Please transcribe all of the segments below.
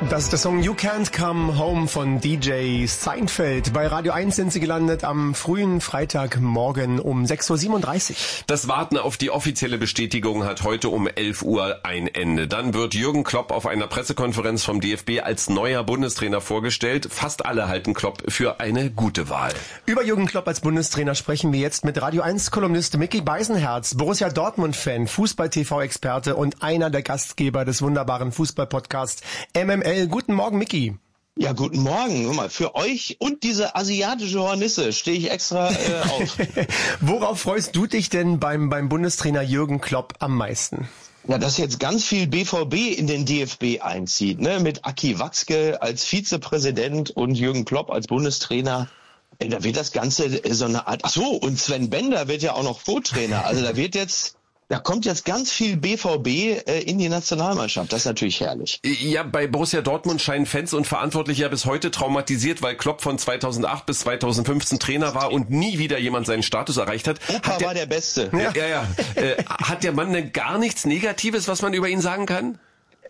Das ist der Song You Can't Come Home von DJ Seinfeld. Bei Radio 1 sind sie gelandet am frühen Freitagmorgen um 6.37 Uhr. Das Warten auf die offizielle Bestätigung hat heute um 11 Uhr ein Ende. Dann wird Jürgen Klopp auf einer Pressekonferenz vom DFB als neuer Bundestrainer vorgestellt. Fast alle halten Klopp für eine gute Wahl. Über Jürgen Klopp als Bundestrainer sprechen wir jetzt mit Radio 1-Kolumnist Micky Beisenherz, Borussia Dortmund-Fan, Fußball-TV-Experte und einer der Gastgeber des wunderbaren Fußball-Podcasts MML. Guten Morgen, Micky. Ja, guten Morgen. Guck mal, für euch und diese asiatische Hornisse stehe ich extra auf. Worauf freust du dich denn beim Bundestrainer Jürgen Klopp am meisten? Ja, dass jetzt ganz viel BVB in den DFB einzieht, ne? Mit Aki Watzke als Vizepräsident und Jürgen Klopp als Bundestrainer. Da wird das Ganze so eine Art... Ach so, und Sven Bender wird ja auch noch Co-Trainer. Also da kommt jetzt ganz viel BVB in die Nationalmannschaft. Das ist natürlich herrlich. Ja, bei Borussia Dortmund scheinen Fans und Verantwortliche ja bis heute traumatisiert, weil Klopp von 2008 bis 2015 Trainer war und nie wieder jemand seinen Status erreicht hat. Opa war der Beste. Ja. Hat der Mann denn gar nichts Negatives, was man über ihn sagen kann?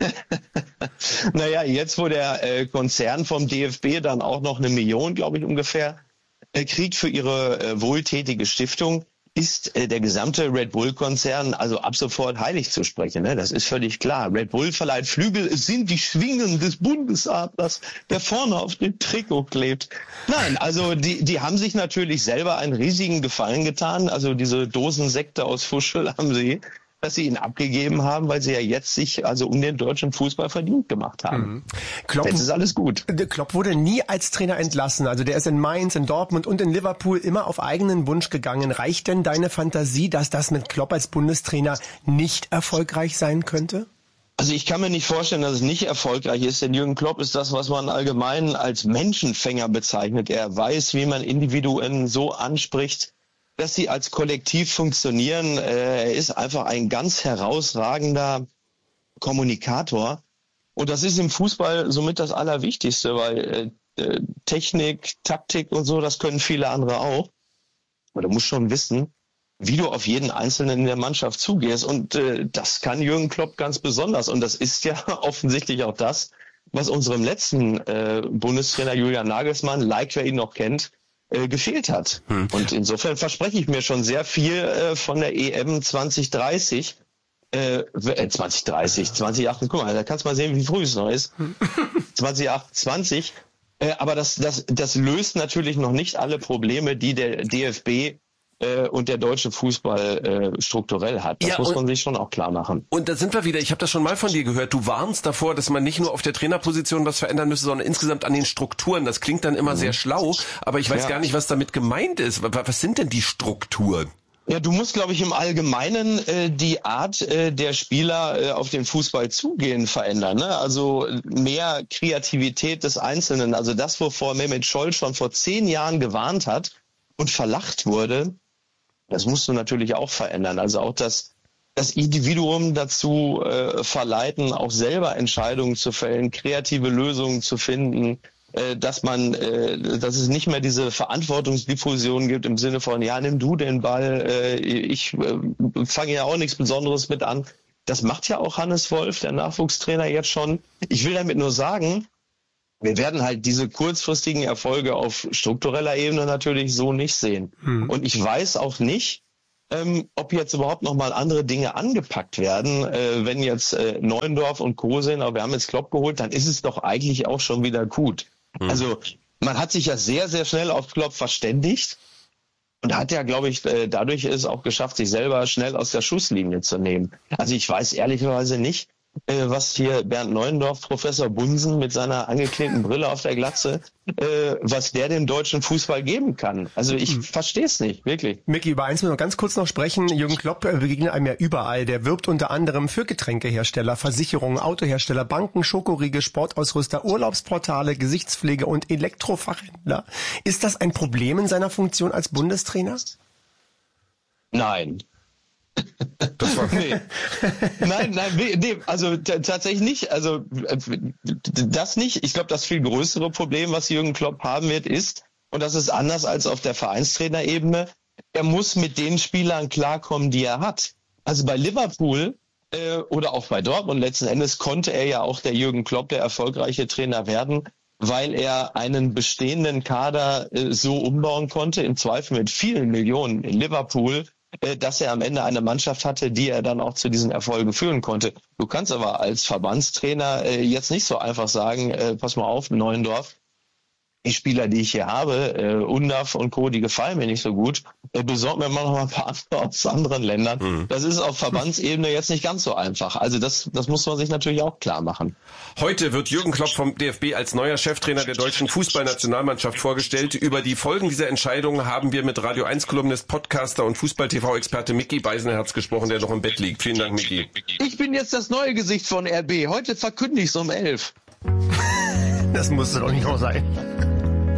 Naja, jetzt wo der Konzern vom DFB dann auch noch 1 Million, glaube ich ungefähr, kriegt für ihre wohltätige Stiftung, ist der gesamte Red Bull-Konzern also ab sofort heilig zu sprechen. Ne? Das ist völlig klar. Red Bull verleiht Flügel, es sind die Schwingen des Bundesadlers, der vorne auf dem Trikot klebt. Nein, also die haben sich natürlich selber einen riesigen Gefallen getan. Also diese Dosensekte aus Fuschel haben sie, dass sie ihn abgegeben haben, weil sie ja jetzt sich also um den deutschen Fußball verdient gemacht haben. Klopp, jetzt ist alles gut. Klopp wurde nie als Trainer entlassen. Also der ist in Mainz, in Dortmund und in Liverpool immer auf eigenen Wunsch gegangen. Reicht denn deine Fantasie, dass das mit Klopp als Bundestrainer nicht erfolgreich sein könnte? Also ich kann mir nicht vorstellen, dass es nicht erfolgreich ist, denn Jürgen Klopp ist das, was man allgemein als Menschenfänger bezeichnet. Er weiß, wie man Individuen so anspricht, dass sie als Kollektiv funktionieren. Er ist einfach ein ganz herausragender Kommunikator. Und das ist im Fußball somit das Allerwichtigste, weil Technik, Taktik und so, das können viele andere auch. Aber du musst schon wissen, wie du auf jeden Einzelnen in der Mannschaft zugehst. Und das kann Jürgen Klopp ganz besonders. Und das ist ja offensichtlich auch das, was unserem letzten Bundestrainer Julian Nagelsmann, wer ihn noch kennt, gefehlt hat. Und insofern verspreche ich mir schon sehr viel von der EM 2030. 2028, guck mal, da kannst du mal sehen, wie früh es noch ist. 2028. Aber das löst natürlich noch nicht alle Probleme, die der DFB und der deutsche Fußball strukturell hat. Das muss man sich schon auch klar machen. Und da sind wir wieder, ich habe das schon mal von dir gehört, du warnst davor, dass man nicht nur auf der Trainerposition was verändern müsste, sondern insgesamt an den Strukturen. Das klingt dann immer sehr schlau, aber ich weiß gar nicht, was damit gemeint ist. Was sind denn die Strukturen? Ja, du musst, glaube ich, im Allgemeinen die Art der Spieler auf den Fußball zugehen verändern. Ne? Also mehr Kreativität des Einzelnen. Also das, wovor Mehmet Scholl schon vor 10 Jahren gewarnt hat und verlacht wurde, das musst du natürlich auch verändern. Also auch das Individuum dazu verleiten, auch selber Entscheidungen zu fällen, kreative Lösungen zu finden, dass es nicht mehr diese Verantwortungsdiffusion gibt im Sinne von, ja, nimm du den Ball, ich fange ja auch nichts Besonderes mit an. Das macht ja auch Hannes Wolf, der Nachwuchstrainer, jetzt schon. Ich will damit nur sagen, wir werden halt diese kurzfristigen Erfolge auf struktureller Ebene natürlich so nicht sehen. Und ich weiß auch nicht, ob jetzt überhaupt nochmal andere Dinge angepackt werden. Wenn jetzt Neuendorf und Co. sind, aber wir haben jetzt Klopp geholt, dann ist es doch eigentlich auch schon wieder gut. Also man hat sich ja sehr, sehr schnell auf Klopp verständigt und hat ja, glaube ich, dadurch es auch geschafft, sich selber schnell aus der Schusslinie zu nehmen. Also ich weiß ehrlicherweise nicht, was hier Bernd Neuendorf, Professor Bunsen mit seiner angeklebten Brille auf der Glatze, was der dem deutschen Fußball geben kann. Also ich verstehe es nicht, wirklich. Micky, über eins müssen wir ganz kurz noch sprechen. Jürgen Klopp begegnet einem ja überall. Der wirbt unter anderem für Getränkehersteller, Versicherungen, Autohersteller, Banken, Schokoriegel, Sportausrüster, Urlaubsportale, Gesichtspflege und Elektrofachhändler. Ist das ein Problem in seiner Funktion als Bundestrainer? Nein. Das war Nein, also tatsächlich nicht. Also das nicht. Ich glaube, das viel größere Problem, was Jürgen Klopp haben wird, ist, und das ist anders als auf der Vereinstrainerebene, er muss mit den Spielern klarkommen, die er hat. Also bei Liverpool oder auch bei Dortmund. Letzten Endes konnte er ja auch der Jürgen Klopp, der erfolgreiche Trainer, werden, weil er einen bestehenden Kader so umbauen konnte, im Zweifel mit vielen Millionen in Liverpool, dass er am Ende eine Mannschaft hatte, die er dann auch zu diesen Erfolgen führen konnte. Du kannst aber als Verbandstrainer jetzt nicht so einfach sagen, pass mal auf, Neuendorf, die Spieler, die ich hier habe, Undav und Co., die gefallen mir nicht so gut, besorgt mir mal noch mal ein paar andere aus anderen Ländern. Das ist auf Verbandsebene jetzt nicht ganz so einfach. Also das muss man sich natürlich auch klar machen. Heute wird Jürgen Klopp vom DFB als neuer Cheftrainer der deutschen Fußballnationalmannschaft vorgestellt. Über die Folgen dieser Entscheidung haben wir mit Radio 1-Kolumnist, Podcaster und Fußball-TV-Experte Micky Beisenherz gesprochen, der noch im Bett liegt. Vielen Dank, Micky. Ich bin jetzt das neue Gesicht von RB. Heute verkündige ich es um 11. Das muss doch nicht noch sein.